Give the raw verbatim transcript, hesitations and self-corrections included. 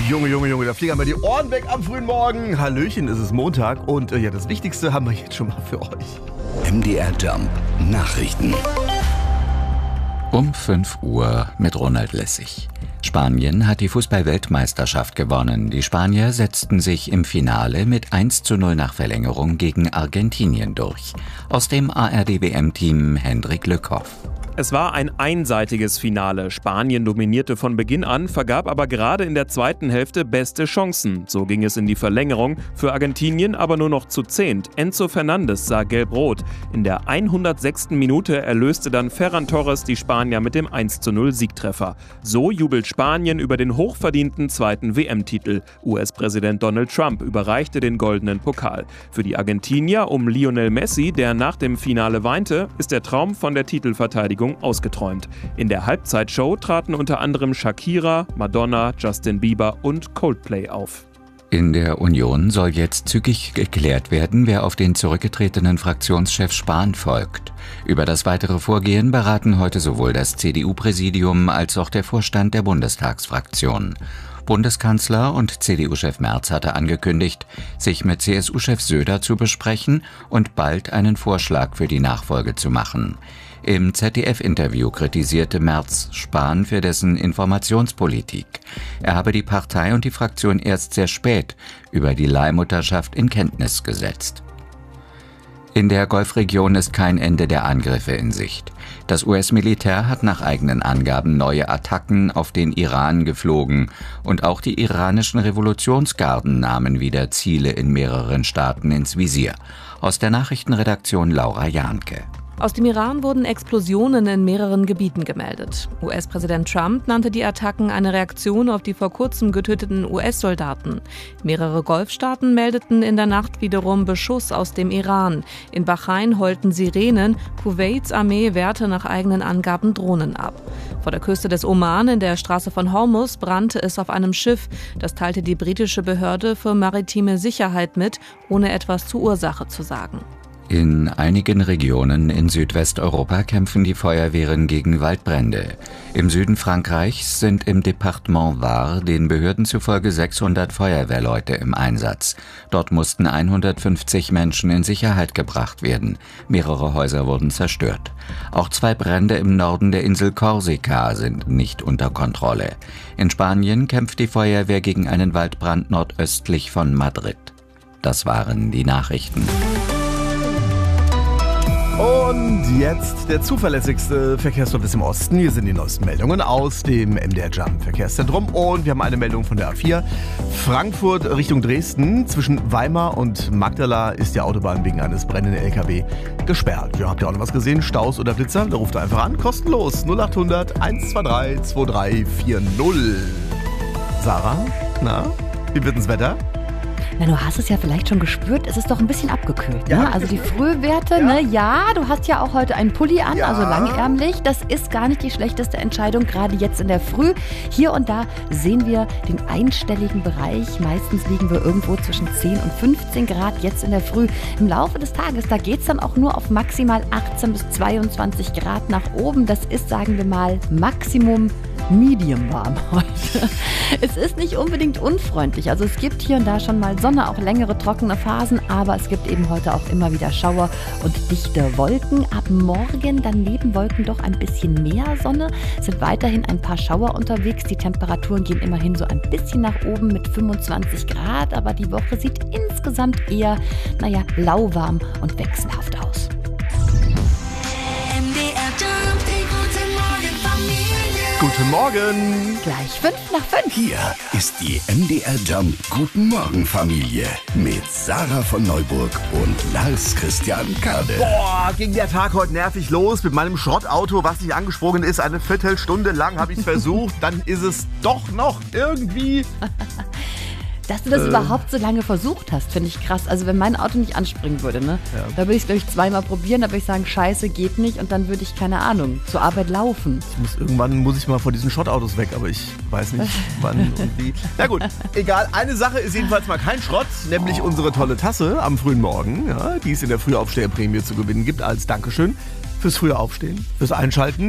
Junge, Junge, Junge, da fliegen einmal die Ohren weg am frühen Morgen. Hallöchen, es ist Montag und äh, ja, das Wichtigste haben wir jetzt schon mal für euch. M D R Jump Nachrichten. Um fünf Uhr mit Ronald Lessig. Spanien hat die Fußball-Weltmeisterschaft gewonnen. Die Spanier setzten sich im Finale mit eins zu null nach Verlängerung gegen Argentinien durch. Aus dem A R D W M-Team Hendrik Lückhoff. Es war ein einseitiges Finale. Spanien dominierte von Beginn an, vergab aber gerade in der zweiten Hälfte beste Chancen. So ging es in die Verlängerung, für Argentinien aber nur noch zu zehnt. Enzo Fernandes sah gelb-rot. In der hundertsechsten Minute erlöste dann Ferran Torres die Spanier mit dem eins zu null Siegtreffer. So jubelt Spanien über den hochverdienten zweiten W M-Titel. U S-Präsident Donald Trump überreichte den goldenen Pokal. Für die Argentinier um Lionel Messi, der nach dem Finale weinte, ist der Traum von der Titelverteidigung ausgeträumt. In der Halbzeitshow traten unter anderem Shakira, Madonna, Justin Bieber und Coldplay auf. In der Union soll jetzt zügig geklärt werden, wer auf den zurückgetretenen Fraktionschef Spahn folgt. Über das weitere Vorgehen beraten heute sowohl das C D U-Präsidium als auch der Vorstand der Bundestagsfraktion. Bundeskanzler und C D U-Chef Merz hatte angekündigt, sich mit C S U-Chef Söder zu besprechen und bald einen Vorschlag für die Nachfolge zu machen. Im Z D F-Interview kritisierte Merz Spahn für dessen Informationspolitik. Er habe die Partei und die Fraktion erst sehr spät über die Leihmutterschaft in Kenntnis gesetzt. In der Golfregion ist kein Ende der Angriffe in Sicht. Das U S-Militär hat nach eigenen Angaben neue Attacken auf den Iran geflogen und auch die iranischen Revolutionsgarden nahmen wieder Ziele in mehreren Staaten ins Visier. Aus der Nachrichtenredaktion Laura Jahnke. Aus dem Iran wurden Explosionen in mehreren Gebieten gemeldet. U S-Präsident Trump nannte die Attacken eine Reaktion auf die vor kurzem getöteten U S-Soldaten. Mehrere Golfstaaten meldeten in der Nacht wiederum Beschuss aus dem Iran. In Bahrain heulten Sirenen, Kuwaits Armee wehrte nach eigenen Angaben Drohnen ab. Vor der Küste des Oman in der Straße von Hormuz brannte es auf einem Schiff. Das teilte die britische Behörde für maritime Sicherheit mit, ohne etwas zur Ursache zu sagen. In einigen Regionen in Südwesteuropa kämpfen die Feuerwehren gegen Waldbrände. Im Süden Frankreichs sind im Departement Var den Behörden zufolge sechshundert Feuerwehrleute im Einsatz. Dort mussten hundertfünfzig Menschen in Sicherheit gebracht werden. Mehrere Häuser wurden zerstört. Auch zwei Brände im Norden der Insel Korsika sind nicht unter Kontrolle. In Spanien kämpft die Feuerwehr gegen einen Waldbrand nordöstlich von Madrid. Das waren die Nachrichten. Und jetzt der zuverlässigste Verkehrsservice im Osten. Hier sind die neuesten Meldungen aus dem M D R Jump Verkehrszentrum. Und wir haben eine Meldung von der A vier. Frankfurt Richtung Dresden. Zwischen Weimar und Magdala ist die Autobahn wegen eines brennenden L K W gesperrt. Ja, habt ihr auch noch was gesehen? Staus oder Blitzer? Da ruft ihr einfach an. Kostenlos. null acht hundert eins zwei drei zwei drei vier null. Sarah, na, wie wird das Wetter? Na, du hast es ja vielleicht schon gespürt, es ist doch ein bisschen abgekühlt. Ja, ne? Also die Frühwerte, ja. ne? Ja, du hast ja auch heute einen Pulli an, Ja. also langärmlich. Das ist gar nicht die schlechteste Entscheidung, gerade jetzt in der Früh. Hier und da sehen wir den einstelligen Bereich. Meistens liegen wir irgendwo zwischen zehn und fünfzehn Grad jetzt in der Früh. Im Laufe des Tages, da geht es dann auch nur auf maximal achtzehn bis zweiundzwanzig Grad nach oben. Das ist, sagen wir mal, Maximum medium warm heute. Es ist nicht unbedingt unfreundlich. Also es gibt hier und da schon mal Sonne, auch längere trockene Phasen, aber es gibt eben heute auch immer wieder Schauer und dichte Wolken. Ab morgen dann neben Wolken doch ein bisschen mehr Sonne. Es sind weiterhin ein paar Schauer unterwegs. Die Temperaturen gehen immerhin so ein bisschen nach oben mit fünfundzwanzig Grad, aber die Woche sieht insgesamt eher, naja, lauwarm und wechselhaft aus. Guten Morgen. Gleich fünf nach fünf. Hier ist die M D R Jump Guten Morgen Familie mit Sarah von Neuburg und Lars Christian Kade. Boah, ging der Tag heute nervig los mit meinem Schrottauto, was nicht angesprungen ist. Eine Viertelstunde lang habe ich es versucht. Dann ist es doch noch irgendwie... Dass du das äh. überhaupt so lange versucht hast, finde ich krass. Also wenn mein Auto nicht anspringen würde, ne, Ja. da würde ich es, glaube ich, zweimal probieren, da würde ich sagen, scheiße, geht nicht. Und dann würde ich, keine Ahnung, zur Arbeit laufen. Ich muss, irgendwann muss ich mal vor diesen Schrottautos weg, aber ich weiß nicht, wann und wie. Na gut, egal. Eine Sache ist jedenfalls mal kein Schrott, nämlich unsere tolle Tasse am frühen Morgen, ja, die es in der Frühaufsteherprämie zu gewinnen gibt als Dankeschön fürs frühe Aufstehen, fürs Einschalten.